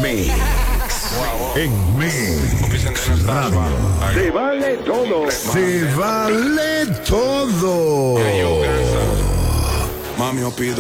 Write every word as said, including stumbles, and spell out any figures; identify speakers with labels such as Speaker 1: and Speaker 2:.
Speaker 1: Mix. En Mix Radio.
Speaker 2: Se vale todo.
Speaker 1: Se vale todo.
Speaker 3: Mami, yo pido